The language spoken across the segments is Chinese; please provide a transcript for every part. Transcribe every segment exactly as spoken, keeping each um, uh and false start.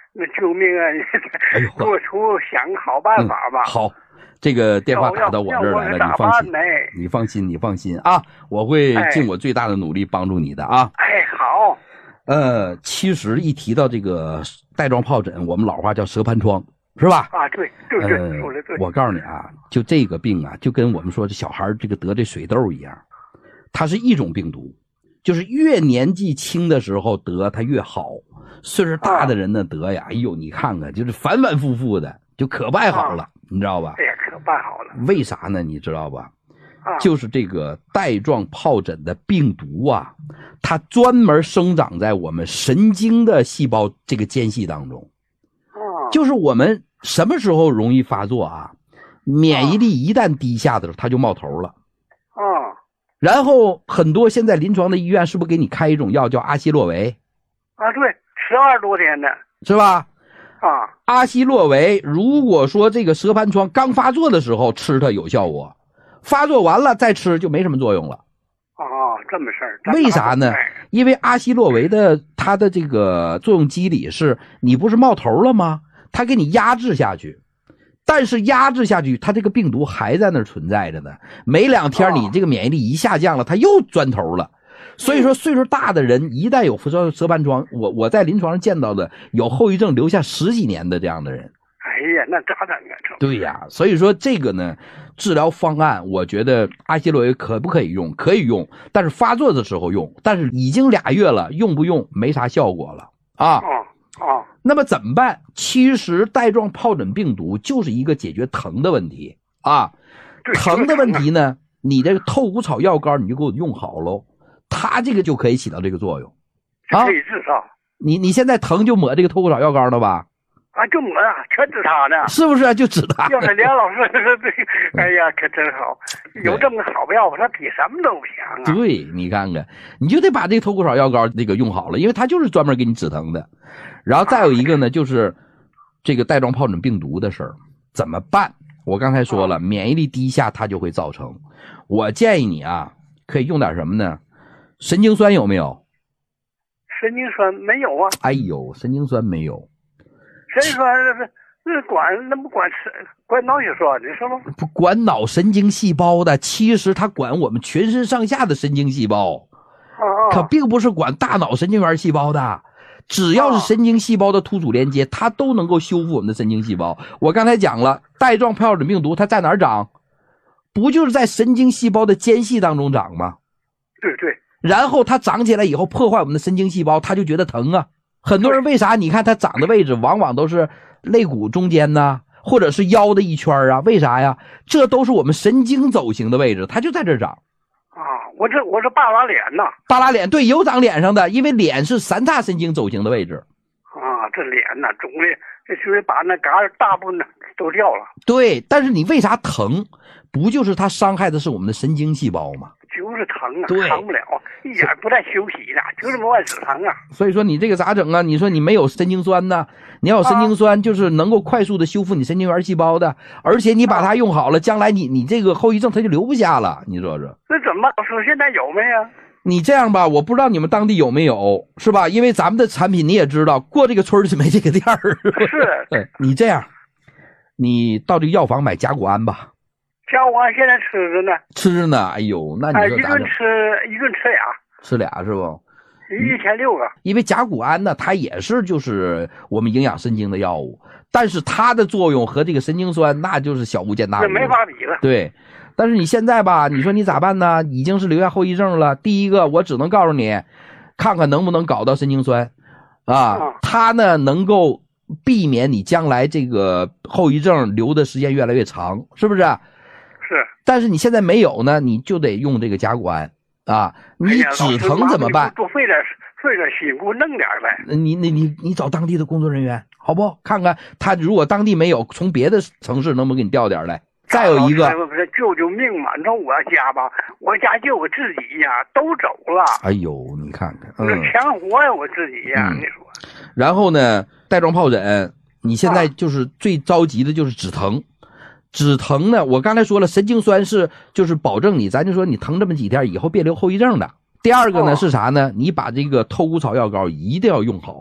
那救命啊！ 哎呦， 做出想个好办法吧。 嗯、好。这个电话打到我这儿来了，你放心，你放心，你放心啊！我会尽我最大的努力帮助你的啊！ 哎，好。 呃，其实一提到这个带状疱疹，我们老话叫蛇盘疮，是吧？ 啊，对对对， 呃、 说的对。 我告诉你啊，就这个病啊，就跟我们说这小孩这个得这水痘一样，它是一种病毒，就是越年纪轻的时候得它越好，岁数大的人呢得呀，哎呦，你看看，就是反反复复的，就可办好了。啊，你知道吧？ 哎呀，可办好了。 为啥呢？你知道吧？ 啊， 就是这个带状疱疹的病毒啊，它专门生长在我们神经的细胞这个间隙当中。 啊， 就是我们什么时候容易发作啊？免疫力一旦低下的时候，它就冒头了。 啊， 然后很多现在临床的医院是不是给你开一种药叫阿昔洛韦？ 啊，对，吃二十多天的， 是吧？ 啊， 阿昔洛韦，如果说这个蛇盘疮刚发作的时候吃它有效果，发作完了再吃就没什么作用了。 哦，这么事儿。 为啥呢？因为阿昔洛韦的它的这个作用机理是，你不是冒头了吗？它给你压制下去，但是压制下去，它这个病毒还在那儿存在着呢。没两天你这个免疫力一下降了，它又钻头了。所以说，岁数大的人一旦有蛇蛇盘疮，我我在临床上见到的有后遗症留下十几年的这样的人。 哎呀，那咋整啊？ 对呀，所以说这个呢，治疗方案，我觉得阿昔洛韦可不可以用？可以用，但是发作的时候用。但是已经俩月了，用不用没啥效果了啊。 哦哦。 那么怎么办？其实带状疱疹病毒就是一个解决疼的问题啊。疼的问题呢，你这个透骨草药膏你就给我用好喽。它这个就可以起到这个作用， 啊，可以治疗。 你你现在疼就抹这个透骨草药膏了吧？ 啊，就抹啊，全治它呢。 是不是、啊、就治它？ 要是梁老师这，哎呀，可真好，有这么个好药，他比什么都强啊。 对，你看看，你就得把这个透骨草药膏这个用好了，因为它就是专门给你止疼的。然后再有一个呢，就是这个带状疱疹病毒的事儿怎么办？我刚才说了，免疫力低下它就会造成。我建议你啊，可以用点什么呢？神经酸有没有？ 神经酸没有啊。 哎呦，神经酸没有。 神经酸是是管那不管吃管脑血栓的是吗？ 不管脑神经细胞的，其实它管我们全身上下的神经细胞， 哦、 可并不是管大脑神经元细胞的。只要是神经细胞的突触连接，它都能够修复我们的神经细胞。我刚才讲了，带状疱疹病毒它在哪儿长？不就是在神经细胞的间隙当中长吗？ 对对。 然后它长起来以后破坏我们的神经细胞，它就觉得疼啊。很多人为啥你看它长的位置往往都是肋骨中间呢，或者是腰的一圈啊？为啥呀？这都是我们神经走形的位置，它就在这长。 啊，我这我这半拉脸呐。 半拉脸，对，有长脸上的，因为脸是三叉神经走形的位置。 啊，这脸呐肿的，这就是把那嘎大部分都掉了。 对，但是你为啥疼？不就是它伤害的是我们的神经细胞吗？ 就是疼啊， 对， 疼不了，一点不带休息的，就这么往死疼啊。 所以说你这个咋整啊？你说你没有神经酸呢？你要有神经酸，就是能够快速的修复你神经元细胞的，而且你把它用好了，将来你你这个后遗症它就留不下了。你说说？ 那怎么说现在有没有？ 你这样吧，我不知道你们当地有没有，是吧？因为咱们的产品你也知道，过这个村就没这个店儿。 是， 对，你这样，你到这个药房买甲钴胺吧。 甲钴胺现在吃着呢， 吃着呢。哎呦，那你说一顿吃一顿吃俩， 吃俩是不？ 一天六个。 因为甲钴胺呢，它也是就是我们营养神经的药物，但是它的作用和这个神经酸那就是小巫见大巫， 那没法比了。 对，但是你现在吧，你说你咋办呢？已经是留下后遗症了。第一个，我只能告诉你，看看能不能搞到神经酸，啊，它呢能够避免你将来这个后遗症留的时间越来越长，是不是？ 是。 但是你现在没有呢，你就得用这个甲钴胺啊。你止疼怎么办？ 多费点费点心，给我弄点呗。 你你你你找当地的工作人员，好不？看看他如果当地没有，从别的城市能不能给你调点来？再有一个， 救救命嘛！你说我家吧，我家就我自己呀，都走了。 哎呦，你看看， 嗯，强活呀，我自己呀，你说。 然后呢，带状疱疹，你现在就是最着急的就是止疼。止疼呢，我刚才说了，神经酸是就是保证你，咱就说你疼这么几天以后别留后遗症的。第二个呢、哦、是啥呢？你把这个透骨草药膏一定要用好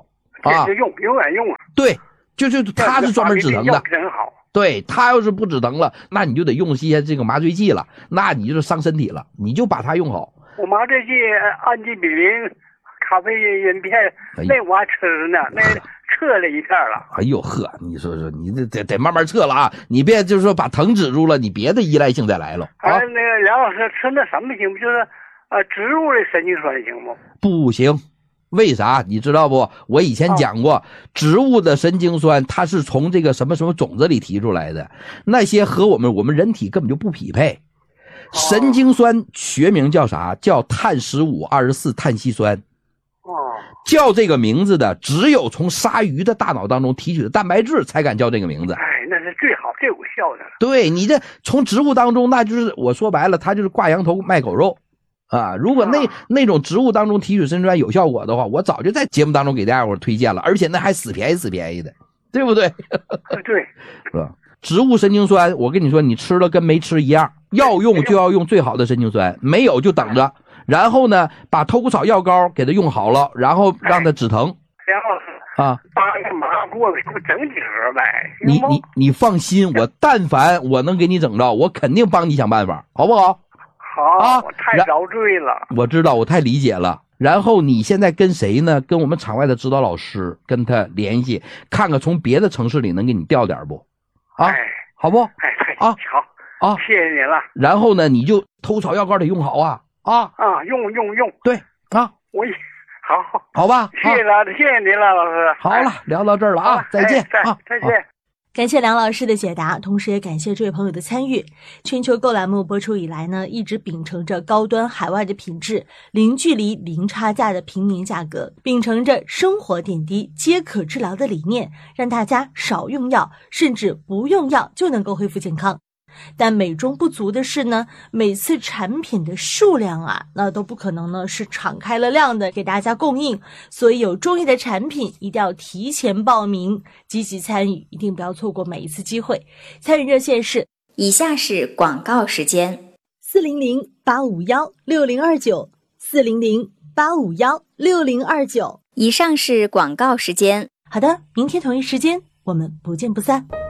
啊， 就用永远用啊。 对，就就他是专门止疼的， 真好。 对，他要是不止疼了，那你就得用一些这个麻醉剂了，那你就是伤身体了，你就把它用好。 我麻醉剂、氨基比林、咖啡因片， 哎、 那我还吃呢，那撤了一片了。 哎呦呵，你说说，你这得得慢慢撤了啊！你别就是说把疼止住了，你别的依赖性再来了。啊， 那个梁老师吃那什么行不？就是呃植物的神经酸行不？ 不行。为啥你知道不？我以前讲过，哦、植物的神经酸它是从这个什么什么种子里提出来的，那些和我们我们人体根本就不匹配。神经酸学名叫啥？叫碳十五二十四碳烯酸。 哦， 叫这个名字的只有从鲨鱼的大脑当中提取的蛋白质才敢叫这个名字。 哎，那是最好最有效的了。 对，你这从植物当中，那就是我说白了，它就是挂羊头卖狗肉。啊，如果那、啊、那种植物当中提取神经酸有效果的话，我早就在节目当中给大家伙推荐了，而且那还死便宜死便宜的，对不对？ 对， 是吧？植物神经酸，我跟你说，你吃了跟没吃一样，要用就要用最好的神经酸，没有就等着。然后呢，把头骨草药膏给它用好了，然后让它止疼。 梁老师啊， 把那麻过给我整几盒呗。 你你你放心，我但凡我能给你整着，我肯定帮你想办法，好不好？ 好啊，我太遭罪了。 我知道，我太理解了。然后你现在跟谁呢？跟我们场外的指导老师跟他联系，看看从别的城市里能给你调点不？啊， 哎、 好不？ 哎， 啊， 好啊， 谢谢您了。 然后呢，你就头草药膏得用好啊啊啊，用用用。 对啊， 我也好， 好吧。 谢谢了，啊、谢谢您了，老师。 好了，哎、聊到这儿了啊，再见、 哎、 啊， 再见。 感谢梁老师的解答，同时也感谢这位朋友的参与。全球购栏目播出以来呢，一直秉承着高端海外的品质，零距离零差价的平民价格，秉承着生活点滴皆可治疗的理念，让大家少用药，甚至不用药就能够恢复健康。但美中不足的是呢，每次产品的数量啊，那都不可能呢是敞开了量的给大家供应，所以有中意的产品一定要提前报名，积极参与，一定不要错过每一次机会。参与热线是以下是广告时间： 四零零八五幺六零二九，四零零八五幺六零二九。 以上是广告时间。 好的，明天同一时间我们不见不散。